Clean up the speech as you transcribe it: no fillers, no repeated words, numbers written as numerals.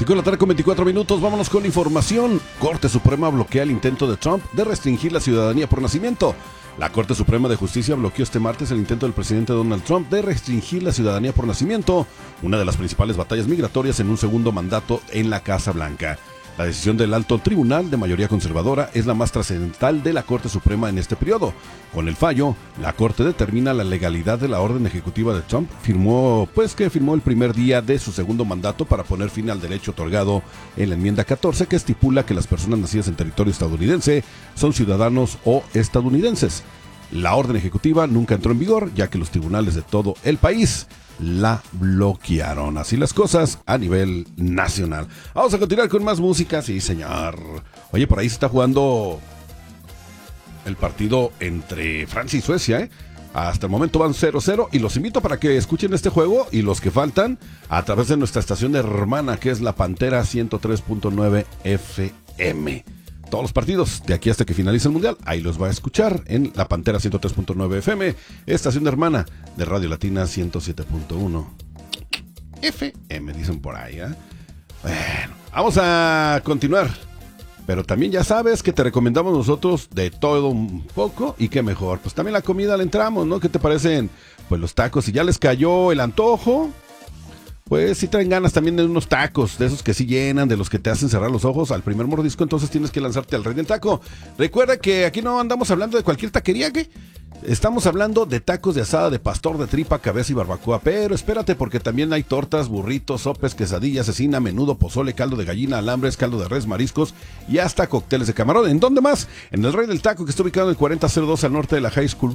5 de la tarde con 24 minutos, vámonos con información. Corte Suprema bloquea el intento de Trump de restringir la ciudadanía por nacimiento. La Corte Suprema de Justicia bloqueó este martes el intento del presidente Donald Trump de restringir la ciudadanía por nacimiento, una de las principales batallas migratorias en un segundo mandato en la Casa Blanca. La decisión del alto tribunal de mayoría conservadora es la más trascendental de la Corte Suprema en este periodo. Con el fallo, la Corte determina la legalidad de la orden ejecutiva de Trump, firmó el primer día de su segundo mandato para poner fin al derecho otorgado en la enmienda 14, que estipula que las personas nacidas en territorio estadounidense son ciudadanos o estadounidenses. La orden ejecutiva nunca entró en vigor, ya que los tribunales de todo el país la bloquearon. Así las cosas a nivel nacional. Vamos a continuar con más música, sí señor. Oye, por ahí se está jugando el partido entre Francia y Suecia, Hasta el momento van 0-0 y los invito para que escuchen este juego y los que faltan a través de nuestra estación hermana, que es La Pantera 103.9 FM. Todos los partidos de aquí hasta que finalice el Mundial, ahí los va a escuchar en La Pantera 103.9 FM, estación hermana de Radio Latina 107.1 FM, dicen por ahí, Bueno, vamos a continuar. Pero también ya sabes que te recomendamos nosotros de todo un poco y qué mejor. Pues también la comida le entramos, ¿no? ¿Qué te parecen? Pues los tacos, si ya les cayó el antojo, pues si traen ganas también de unos tacos, de esos que sí llenan, de los que te hacen cerrar los ojos al primer mordisco, entonces tienes que lanzarte al Rey del Taco. Recuerda que aquí no andamos hablando de cualquier taquería, ¿qué? Estamos hablando de tacos de asada, de pastor, de tripa, cabeza y barbacoa, pero espérate porque también hay tortas, burritos, sopes, quesadillas, cecina, menudo, pozole, caldo de gallina, alambres, caldo de res, mariscos y hasta cócteles de camarón. ¿En dónde más? En el Rey del Taco, que está ubicado en el 4002 al norte de la High School